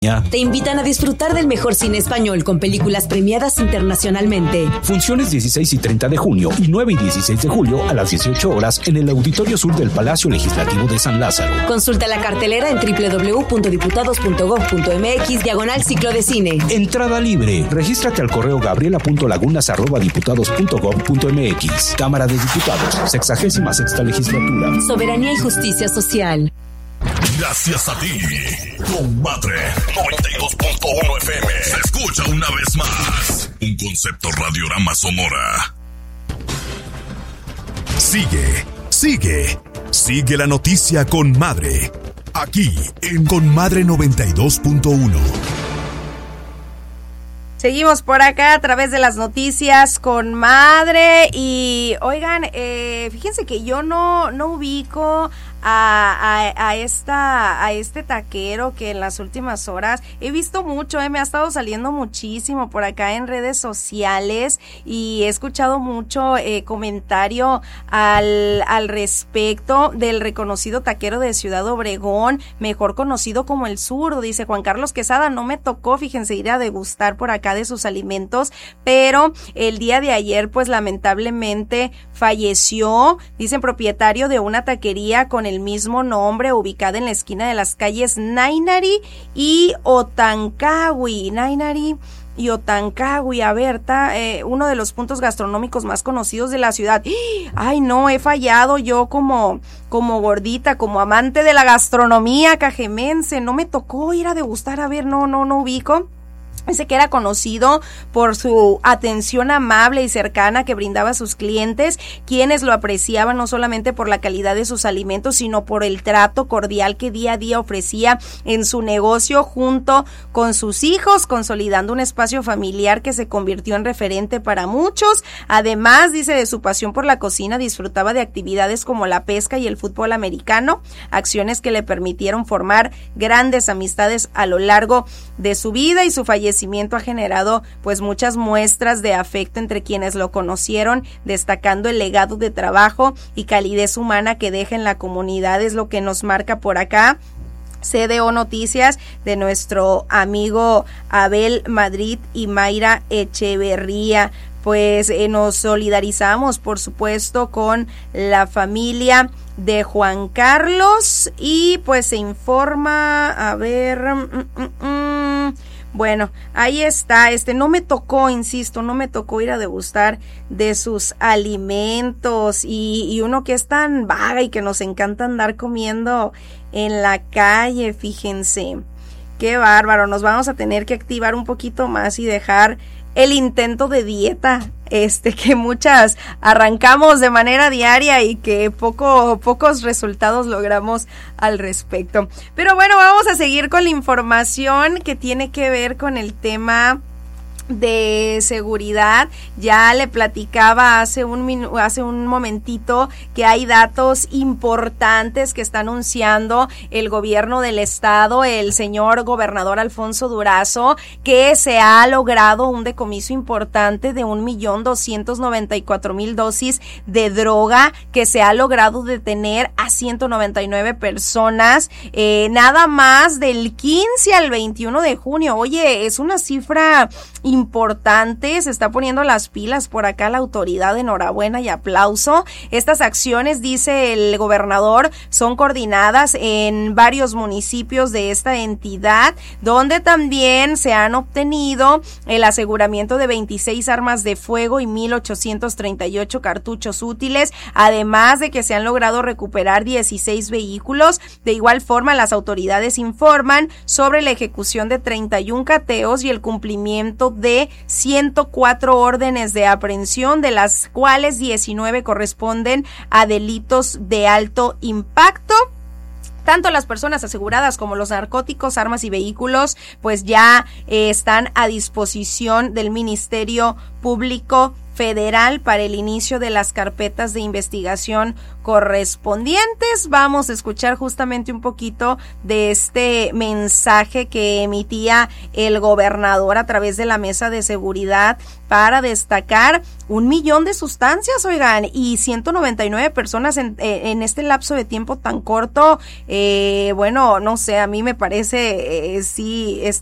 Te invitan a disfrutar del mejor cine español con películas premiadas internacionalmente. Funciones 16 y 30 de junio y 9 y 16 de julio a las 18 horas en el Auditorio Sur del Palacio Legislativo de San Lázaro. Consulta la cartelera en www.diputados.gov.mx/ciclo de cine. Entrada libre. Regístrate al correo gabriela.lagunas@diputados.gov.mx. Cámara de Diputados, 66ª Legislatura. Soberanía y justicia social. Gracias a ti, Comadre 92.1 FM. Se escucha una vez más. Un concepto Radiorama Sonora. Sigue la noticia con Madre. Aquí en Comadre 92.1. Seguimos por acá a través de las noticias con Madre. Y oigan, fíjense que yo no ubico a este taquero que en las últimas horas he visto mucho, me ha estado saliendo muchísimo por acá en redes sociales y he escuchado mucho comentario al respecto del reconocido taquero de Ciudad Obregón, mejor conocido como El Zurdo. Dice Juan Carlos Quesada: no me tocó, fíjense, ir a degustar por acá de sus alimentos, pero el día de ayer pues lamentablemente falleció, dicen, propietario de una taquería con el mismo nombre, ubicada en la esquina de las calles Nainari y Otancagui. A ver, está uno de los puntos gastronómicos más conocidos de la ciudad. Ay, no, he fallado yo como gordita, como amante de la gastronomía cajemense. No me tocó ir a degustar, a ver, no ubico. Dice que era conocido por su atención amable y cercana que brindaba a sus clientes, quienes lo apreciaban no solamente por la calidad de sus alimentos, sino por el trato cordial que día a día ofrecía en su negocio junto con sus hijos, consolidando un espacio familiar que se convirtió en referente para muchos. Además, dice, de su pasión por la cocina, disfrutaba de actividades como la pesca y el fútbol americano, acciones que le permitieron formar grandes amistades a lo largo de su vida, y su fallecimiento ha generado pues muchas muestras de afecto entre quienes lo conocieron, destacando el legado de trabajo y calidez humana que deja en la comunidad. Es lo que nos marca por acá CDO Noticias de nuestro amigo Abel Madrid y Mayra Echeverría. Pues nos solidarizamos, por supuesto, con la familia de Juan Carlos, y pues se informa, a ver, bueno, ahí está, no me tocó, insisto, no me tocó ir a degustar de sus alimentos, y uno que es tan vaga y que nos encanta andar comiendo en la calle, fíjense, qué bárbaro. Nos vamos a tener que activar un poquito más y dejar el intento de dieta, que muchas arrancamos de manera diaria y que pocos resultados logramos al respecto. Pero bueno, vamos a seguir con la información que tiene que ver con el tema de seguridad. Ya le platicaba hace un momentito que hay datos importantes que está anunciando el gobierno del estado, el señor gobernador Alfonso Durazo, que se ha logrado un decomiso importante de 1,294,000 dosis de droga, que se ha logrado detener a 199 personas, nada más del 15 al 21 de junio. Oye, es una cifra importante, se está poniendo las pilas por acá la autoridad, enhorabuena y aplauso. Estas acciones, dice el gobernador, son coordinadas en varios municipios de esta entidad, donde también se han obtenido el aseguramiento de 26 armas de fuego y 1,838 cartuchos útiles, además de que se han logrado recuperar 16 vehículos. De igual forma, las autoridades informan sobre la ejecución de 31 cateos y el cumplimiento de 104 órdenes de aprehensión, de las cuales 19 corresponden a delitos de alto impacto. Tanto las personas aseguradas como los narcóticos, armas y vehículos, pues ya están a disposición del Ministerio Público federal para el inicio de las carpetas de investigación correspondientes. Vamos a escuchar justamente un poquito de este mensaje que emitía el gobernador a través de la mesa de seguridad para destacar 1 millón de sustancias, oigan, y 199 personas en este lapso de tiempo tan corto. Bueno, no sé, a mí me parece sí